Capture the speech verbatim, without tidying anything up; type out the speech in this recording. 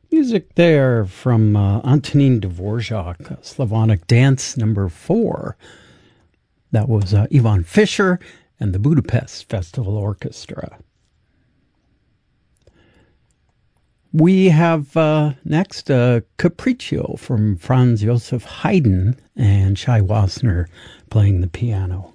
Music there from uh, Antonin Dvorak, Slavonic Dance number four. That was uh, Ivan Fischer and the Budapest Festival Orchestra. We have uh, next uh, Capriccio from Franz Joseph Haydn and Shai Wassenaar playing the piano.